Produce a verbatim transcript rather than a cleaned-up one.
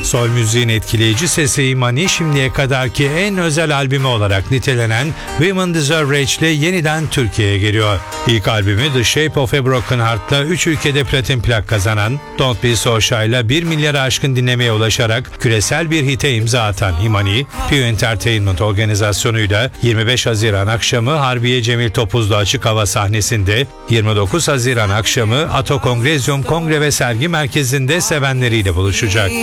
Soul müziğin etkileyici sesi Imani şimdiye kadarki en özel albümü olarak nitelenen Women Deserve Rage ile yeniden Türkiye'ye geliyor. İlk albümü The Shape of a Broken Heart'la üç ülkede platin plak kazanan, Don't Be So Shy'la bir milyara aşkın dinlemeye ulaşarak küresel bir hite imza atan Imani, Pew Entertainment organizasyonuyla yirmi beş Haziran akşamı Harbiye Cemil Topuzlu Açık Hava sahnesinde, yirmi dokuz Haziran akşamı Ato Kongrezyum Kongre ve Sergi Merkezi'nde sevenleriyle buluşacak.